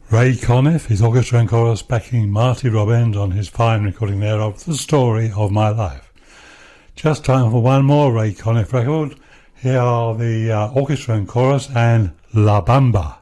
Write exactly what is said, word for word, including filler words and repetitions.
Ray Conniff, his orchestra and chorus backing Marty Robbins on his fine recording there of The Story of My Life. Just time for one more Ray Conniff record. Here are the uh, orchestra and chorus and La Bamba.